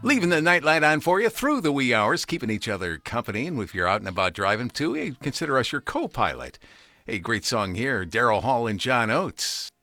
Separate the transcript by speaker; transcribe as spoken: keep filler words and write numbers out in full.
Speaker 1: Leaving the nightlight on for you through the wee hours, keeping each other company. And if you're out and about driving too, hey, consider us your co-pilot. A great song here, Daryl Hall and John Oates.